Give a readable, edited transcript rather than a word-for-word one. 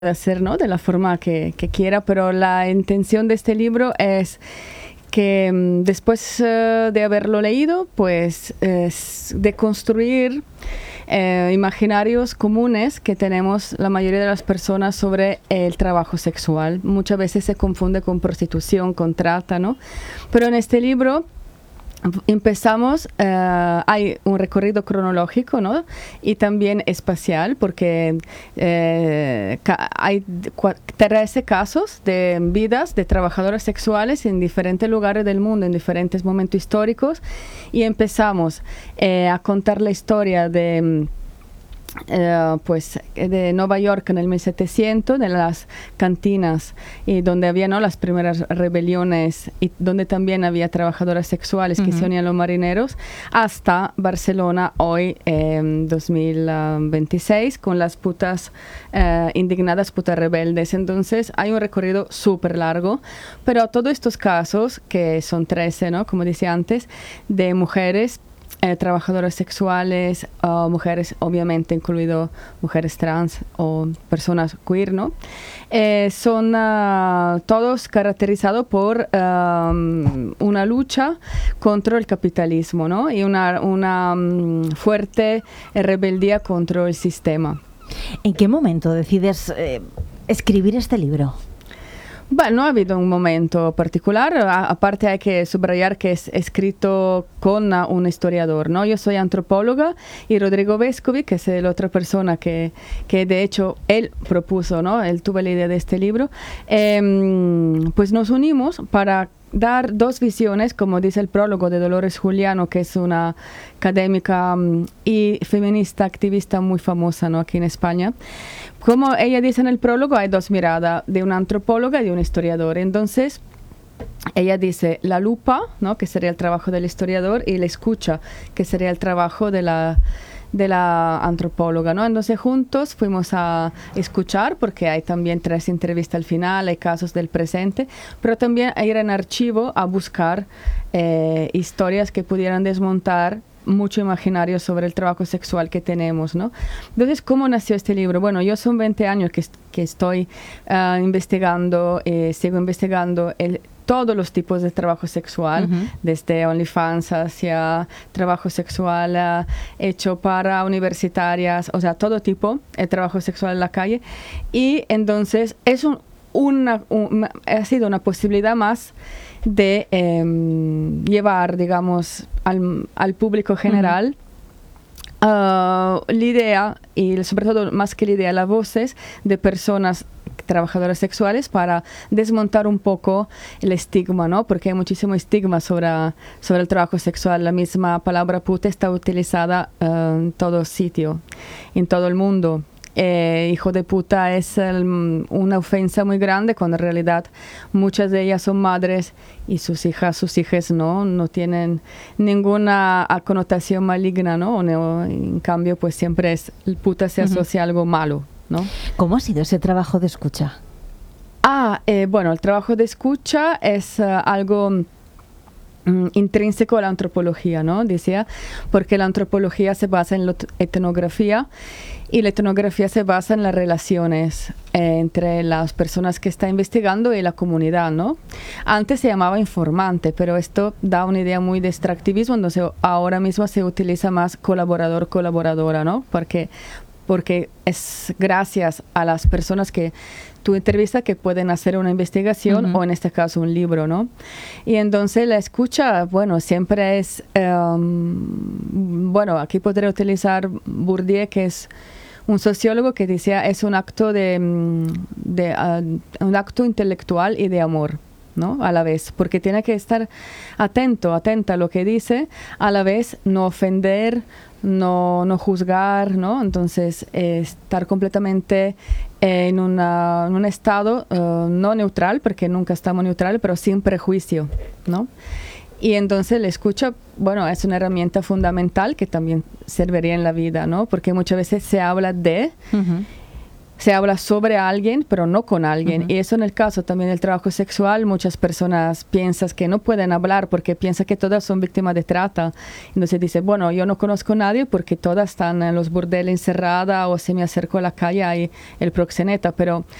hacer, ¿no? De la forma que quiera, pero la intención de este libro es que después de haberlo leído, pues de construir imaginarios comunes que tenemos la mayoría de las personas sobre el trabajo sexual. Muchas veces se confunde con prostitución, con trata, ¿no? Pero en este libro empezamos, hay un recorrido cronológico, ¿no? Y también espacial, porque hay 13 casos de vidas de trabajadoras sexuales en diferentes lugares del mundo, en diferentes momentos históricos, y empezamos a contar la historia de de Nueva York en el 1700, de las cantinas, y donde había, ¿no?, las primeras rebeliones, y donde también había trabajadoras sexuales que se unían a los marineros, hasta Barcelona hoy, 2026, con las putas indignadas, putas rebeldes. Entonces hay un recorrido súper largo, pero todos estos casos, que son 13, ¿no?, como decía antes, de mujeres trabajadoras sexuales, mujeres, obviamente incluido mujeres trans o personas queer, ¿no? Son todos caracterizados por una lucha contra el capitalismo, ¿no? Y una fuerte rebeldía contra el sistema. ¿En qué momento decides escribir este libro? Bueno, no ha habido un momento particular, aparte hay que subrayar que es escrito con un historiador, ¿no? Yo soy antropóloga y Rodrigo Vescovi, que es la otra persona que de hecho él propuso, ¿no? Él tuvo la idea de este libro, pues nos unimos para dar dos visiones, como dice el prólogo de Dolores Juliano, que es una académica y feminista activista muy famosa, ¿no?, aquí en España. Como ella dice en el prólogo, hay dos miradas, de una antropóloga y de un historiador. Entonces, ella dice la lupa, ¿no?, que sería el trabajo del historiador, y la escucha, que sería el trabajo de la antropóloga, ¿no? Entonces juntos fuimos a escuchar, porque hay también 3 entrevistas al final, hay casos del presente, pero también a ir en archivo a buscar historias que pudieran desmontar mucho imaginario sobre el trabajo sexual que tenemos, ¿no? Entonces, ¿cómo nació este libro? Bueno, yo son 20 años que estoy investigando, sigo investigando todos los tipos de trabajo sexual, desde OnlyFans hacia trabajo sexual hecho para universitarias, o sea, todo tipo de trabajo sexual en la calle. Y entonces es ha sido una posibilidad más de llevar, digamos, al público general la idea, y sobre todo más que la idea, las voces de personas trabajadoras sexuales, para desmontar un poco el estigma, ¿no? Porque hay muchísimo estigma sobre el trabajo sexual. La misma palabra puta está utilizada en todo sitio, en todo el mundo. Hijo de puta es una ofensa muy grande, cuando en realidad muchas de ellas son madres y sus hijas no tienen ninguna connotación maligna, ¿no? En cambio, pues siempre el puta se asocia a algo malo, ¿no? ¿Cómo ha sido ese trabajo de escucha? Bueno, el trabajo de escucha es algo intrínseco a la antropología, ¿no? Decía, porque la antropología se basa en la etnografía, y la etnografía se basa en las relaciones entre las personas que está investigando y la comunidad, ¿no? Antes se llamaba informante, pero esto da una idea muy de extractivismo, entonces ahora mismo se utiliza más colaborador-colaboradora, ¿no? Porque es gracias a las personas que tú entrevistas que pueden hacer una investigación o en este caso un libro, ¿no? Y entonces la escucha, bueno, siempre es, bueno, aquí podría utilizar Bourdieu, que es un sociólogo que decía, es un acto un acto intelectual y de amor, ¿no? A la vez, porque tiene que estar atenta a lo que dice, a la vez no ofender, no juzgar, ¿no? Entonces, estar completamente en un estado no neutral, porque nunca estamos neutrales, pero sin prejuicio, ¿no? Y entonces la escucha, bueno, es una herramienta fundamental que también serviría en la vida, ¿no? Porque muchas veces se habla de se habla sobre alguien, pero no con alguien. Y eso en el caso también del trabajo sexual, muchas personas piensan que no pueden hablar porque piensan que todas son víctimas de trata. Entonces dice, bueno, yo no conozco a nadie porque todas están en los burdeles encerradas o se me acercó a la calle y el proxeneta. Pero